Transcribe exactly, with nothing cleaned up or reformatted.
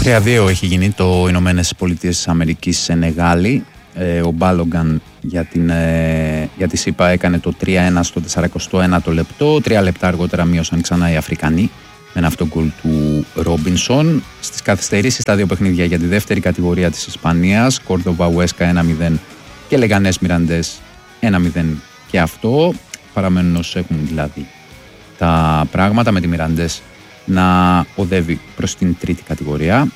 τρία δύο έχει γίνει το Ηνωμένες Πολιτείες της Αμερικής Σενεγάλη. Ε, ο Μπάλογκαν για, την, ε, για τη ΣΥΠΑ έκανε το τρία ένα στο σαράντα ένα λεπτό. Τρία λεπτά αργότερα μείωσαν ξανά οι Αφρικανοί με ένα αυτογκολ του Ρόμπινσον. Στις καθυστερήσεις στα δύο παιχνίδια για τη δεύτερη κατηγορία της Ισπανίας, Κόρδοβα Ουέσκα ένα μηδέν και Λεγανές Μιραντές ένα μηδέν και αυτό. Παραμένουν όσοι έχουν δηλαδή τα πράγματα, με τη Μιραντές να οδεύει προς την τρίτη κατηγορία.